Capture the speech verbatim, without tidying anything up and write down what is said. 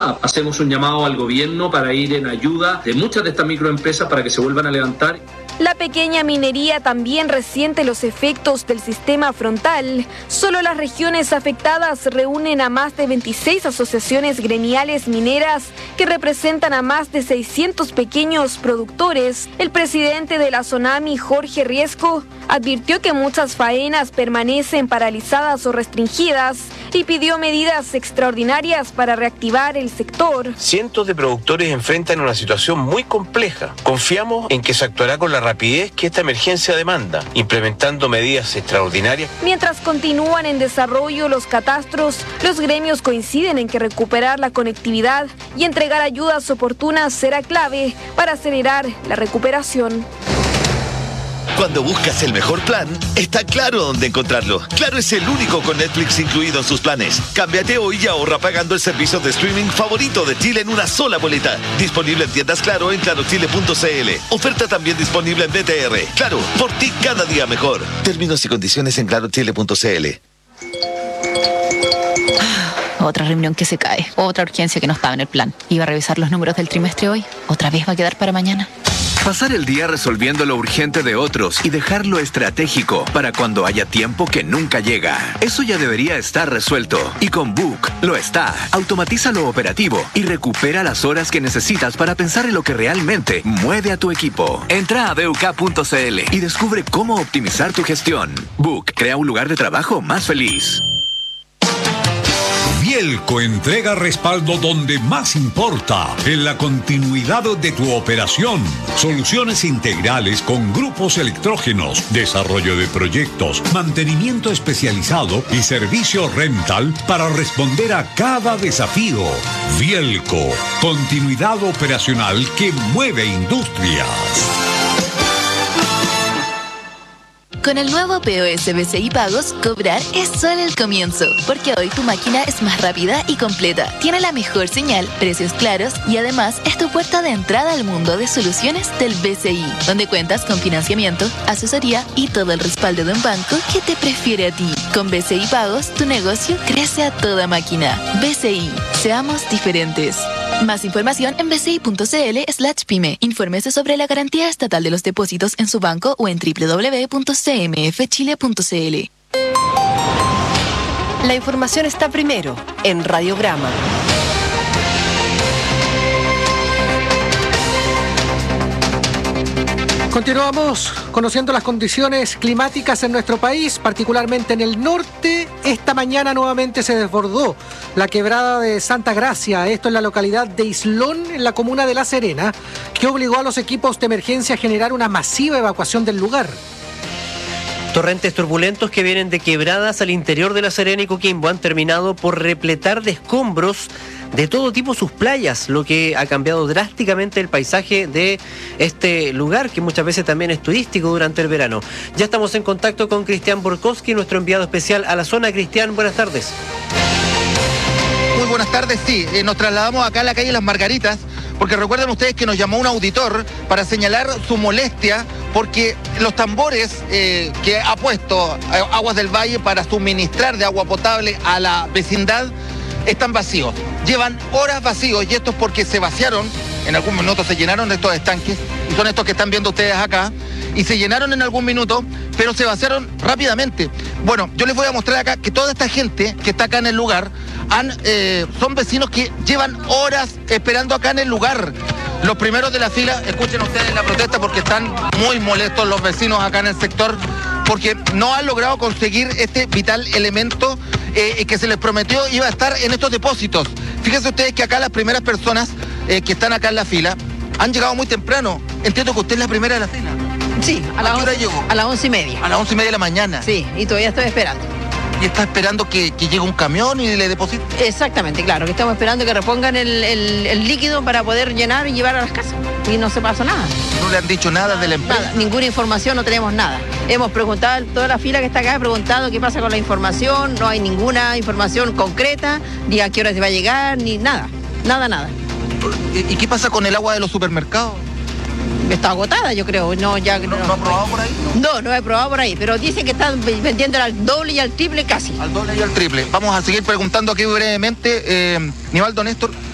nada, hacemos un llamado al gobierno para ir en ayuda de muchas de estas microempresas para que se vuelvan a levantar. La pequeña minería también resiente los efectos del sistema frontal. Solo las regiones afectadas reúnen a más de veintiséis asociaciones gremiales mineras que representan a más de seiscientos pequeños productores. El presidente de la SONAMI, Jorge Riesco, advirtió que muchas faenas permanecen paralizadas o restringidas y pidió medidas extraordinarias para reactivar el sector. Cientos de productores enfrentan una situación muy compleja. Confiamos en que se actuará con la rapidez que esta emergencia demanda, implementando medidas extraordinarias. Mientras continúan en desarrollo los catastros, los gremios coinciden en que recuperar la conectividad y entregar ayudas oportunas será clave para acelerar la recuperación. Cuando buscas el mejor plan, está Claro dónde encontrarlo. Claro es el único con Netflix incluido en sus planes. Cámbiate hoy y ahorra pagando el servicio de streaming favorito de Chile en una sola boleta. Disponible en tiendas Claro en claro chile punto c l. Oferta también disponible en D T R. Claro, por ti cada día mejor. Términos y condiciones en claro chile punto c l. Otra reunión que se cae, otra urgencia que no estaba en el plan. Iba a revisar los números del trimestre hoy, otra vez va a quedar para mañana. Pasar el día resolviendo lo urgente de otros y dejar lo estratégico para cuando haya tiempo que nunca llega. Eso ya debería estar resuelto. Y con Book lo está. Automatiza lo operativo y recupera las horas que necesitas para pensar en lo que realmente mueve a tu equipo. Entra a b u k punto c l y descubre cómo optimizar tu gestión. Book crea un lugar de trabajo más feliz. Vielco entrega respaldo donde más importa, en la continuidad de tu operación. Soluciones integrales con grupos electrógenos, desarrollo de proyectos, mantenimiento especializado y servicio rental para responder a cada desafío. Vielco, continuidad operacional que mueve industrias. Con el nuevo P O S B C I Pagos, cobrar es solo el comienzo, porque hoy tu máquina es más rápida y completa, tiene la mejor señal, precios claros y además es tu puerta de entrada al mundo de soluciones del B C I, donde cuentas con financiamiento, asesoría y todo el respaldo de un banco que te prefiere a ti. Con B C I Pagos, tu negocio crece a toda máquina. B C I, seamos diferentes. Más información en b c i punto c l slash pyme. Infórmese sobre la garantía estatal de los depósitos en su banco o en w w w punto c m f chile punto c l. La información está primero en Radiograma. Continuamos conociendo las condiciones climáticas en nuestro país, particularmente en el norte. Esta mañana nuevamente se desbordó la quebrada de Santa Gracia, esto en la localidad de Islón, en la comuna de La Serena, que obligó a los equipos de emergencia a generar una masiva evacuación del lugar. Torrentes turbulentos que vienen de quebradas al interior de La Serena y Coquimbo han terminado por repletar de escombros de todo tipo sus playas, lo que ha cambiado drásticamente el paisaje de este lugar, que muchas veces también es turístico durante el verano. Ya estamos en contacto con Cristian Borkowski, nuestro enviado especial a la zona. Cristian, buenas tardes. Muy buenas tardes, sí. Eh, nos trasladamos acá a la calle Las Margaritas, porque recuerden ustedes que nos llamó un auditor para señalar su molestia porque los tambores eh, que ha puesto eh, Aguas del Valle para suministrar de agua potable a la vecindad están vacíos. Llevan horas vacíos y esto es porque se vaciaron, en algún minuto se llenaron de estos estanques, y son estos que están viendo ustedes acá, y se llenaron en algún minuto, pero se vaciaron rápidamente. Bueno, yo les voy a mostrar acá que toda esta gente que está acá en el lugar han, eh, son vecinos que llevan horas esperando acá en el lugar. Los primeros de la fila, escuchen ustedes la protesta porque están muy molestos los vecinos acá en el sector, porque no han logrado conseguir este vital elemento eh, que se les prometió iba a estar en estos depósitos. Fíjense ustedes que acá las primeras personas eh, que están acá en la fila han llegado muy temprano. Entiendo que usted es la primera de la fila. Sí, a, ¿A qué hora llegó? A las once y media. A las once y media de la mañana. Sí, y todavía estoy esperando. ¿Y está esperando que, que llegue un camión y le deposite? Exactamente, claro, que estamos esperando que repongan el, el, el líquido para poder llenar y llevar a las casas. Y no se pasó nada. ¿No le han dicho nada de la empresa? Nada, ninguna información, no tenemos nada. Hemos preguntado, toda la fila que está acá, he preguntado qué pasa con la información, no hay ninguna información concreta, ni a qué hora se va a llegar, ni nada, nada, nada. ¿Y, y qué pasa con el agua de los supermercados? Está agotada, yo creo. No, ya, ¿No, no, ¿no ha probado por ahí? No. no, no he probado por ahí, pero dicen que están vendiendo al doble y al triple casi. Al doble y al triple. Vamos a seguir preguntando aquí brevemente. Eh, Nivaldo Néstor,